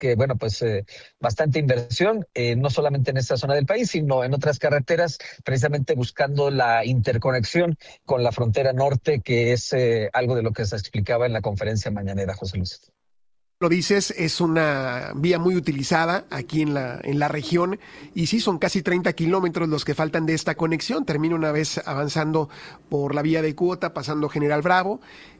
que, bueno, pues bastante inversión, no solamente en esta zona del país, sino en otras carreteras, precisamente buscando la interconexión con la frontera norte, que es algo de lo que se explicaba en la conferencia mañanera, José Luis. Lo dices, es una vía muy utilizada aquí en la región, y sí, son casi 30 kilómetros los que faltan de esta conexión. Termina una vez avanzando por la vía de Cuota, pasando General Bravo,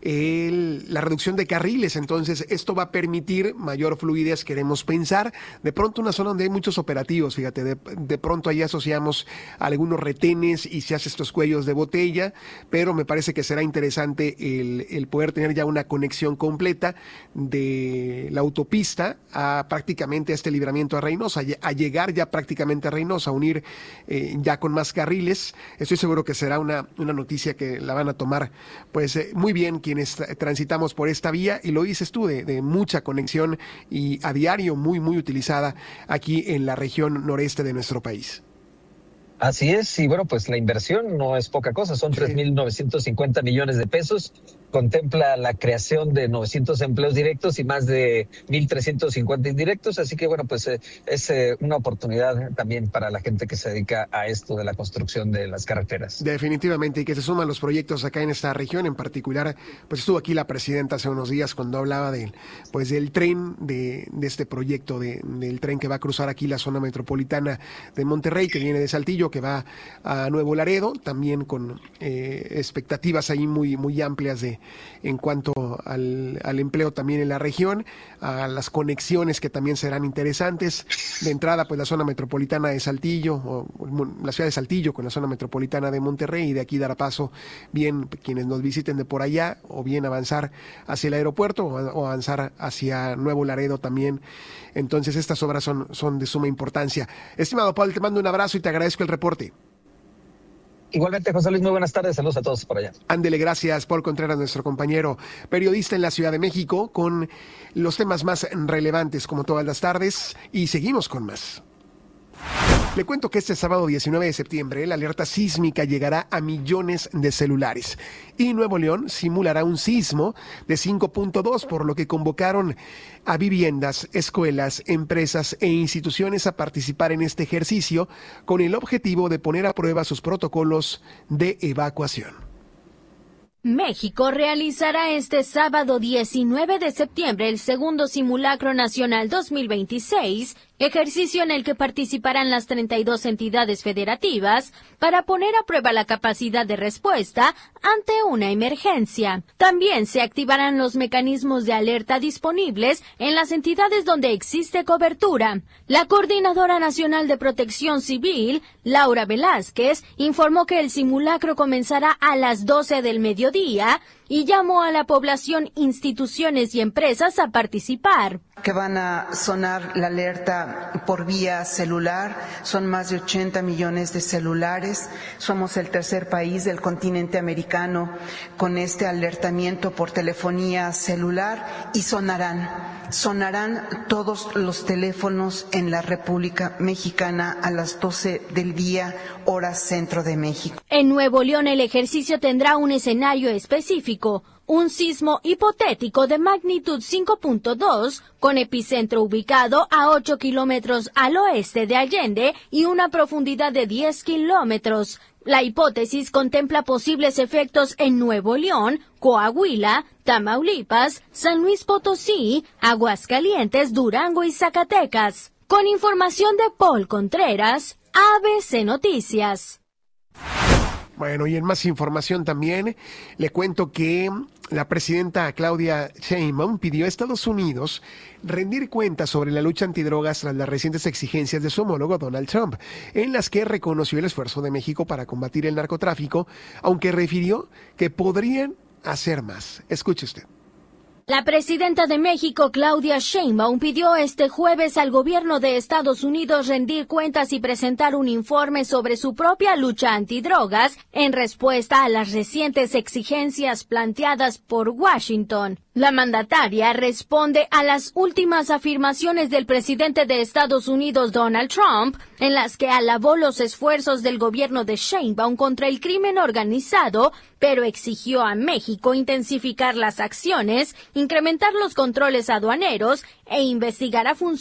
la reducción de carriles. Entonces esto va a permitir mayor fluidez, queremos pensar. De pronto una zona donde hay muchos operativos, fíjate, de pronto ahí asociamos algunos retenes y se hace estos cuellos de botella, pero me parece que será interesante el poder tener ya una conexión completa de la autopista a prácticamente este libramiento a Reynosa, a llegar ya prácticamente a Reynosa, a unir ya con más carriles. Estoy seguro que será una noticia que la van a tomar pues muy bien quienes transitamos por esta vía, y lo dices tú, de mucha conexión y a diario muy utilizada aquí en la región noreste de nuestro país. Así es, y bueno, pues la inversión no es poca cosa, son 3.950 millones de pesos, contempla la creación de 900 empleos directos y más de 1.350 indirectos, así que bueno, pues es una oportunidad también para la gente que se dedica a esto de la construcción de las carreteras. Definitivamente, y que se suman los proyectos acá en esta región, en particular, pues estuvo aquí la presidenta hace unos días cuando hablaba del tren, de este proyecto del tren que va a cruzar aquí la zona metropolitana de Monterrey, que viene de Saltillo, que va a Nuevo Laredo, también con expectativas ahí muy amplias en cuanto al empleo también en la región, a las conexiones que también serán interesantes. De entrada, pues la zona metropolitana de Saltillo, o la ciudad de Saltillo con la zona metropolitana de Monterrey, y de aquí dar paso bien quienes nos visiten de por allá, o bien avanzar hacia el aeropuerto o avanzar hacia Nuevo Laredo también. Entonces estas obras son de suma importancia. Estimado Paul, te mando un abrazo y te agradezco el reporte. Igualmente, José Luis, muy buenas tardes, saludos a todos por allá. Ándele, gracias, Paul Contreras, nuestro compañero periodista en la Ciudad de México, con los temas más relevantes como todas las tardes, y seguimos con más. Le cuento que este sábado 19 de septiembre la alerta sísmica llegará a millones de celulares, y Nuevo León simulará un sismo de 5.2, por lo que convocaron a viviendas, escuelas, empresas e instituciones a participar en este ejercicio con el objetivo de poner a prueba sus protocolos de evacuación. México realizará este sábado 19 de septiembre el segundo Simulacro Nacional 2026, ejercicio en el que participarán las 32 entidades federativas para poner a prueba la capacidad de respuesta ante una emergencia. También se activarán los mecanismos de alerta disponibles en las entidades donde existe cobertura. La Coordinadora Nacional de Protección Civil, Laura Velázquez, informó que el simulacro comenzará a las 12 del mediodía y llamó a la población, instituciones y empresas a participar. Que van a sonar la alerta por vía celular, son más de 80 millones de celulares, somos el tercer país del continente americano con este alertamiento por telefonía celular, y sonarán todos los teléfonos en la República Mexicana a las 12 del día, hora centro de México. En Nuevo León el ejercicio tendrá un escenario específico, un sismo hipotético de magnitud 5.2 con epicentro ubicado a 8 kilómetros al oeste de Allende y una profundidad de 10 kilómetros. La hipótesis contempla posibles efectos en Nuevo León, Coahuila, Tamaulipas, San Luis Potosí, Aguascalientes, Durango y Zacatecas. Con información de Paul Contreras, ABC Noticias. Bueno, y en más información también, le cuento que la presidenta Claudia Sheinbaum pidió a Estados Unidos rendir cuentas sobre la lucha antidrogas tras las recientes exigencias de su homólogo Donald Trump, en las que reconoció el esfuerzo de México para combatir el narcotráfico, aunque refirió que podrían hacer más. Escuche usted. La presidenta de México, Claudia Sheinbaum, pidió este jueves al gobierno de Estados Unidos rendir cuentas y presentar un informe sobre su propia lucha antidrogas en respuesta a las recientes exigencias planteadas por Washington. La mandataria responde a las últimas afirmaciones del presidente de Estados Unidos, Donald Trump, en las que alabó los esfuerzos del gobierno de Sheinbaum contra el crimen organizado pero exigió a México intensificar las acciones, incrementar los controles aduaneros e investigar a funcionarios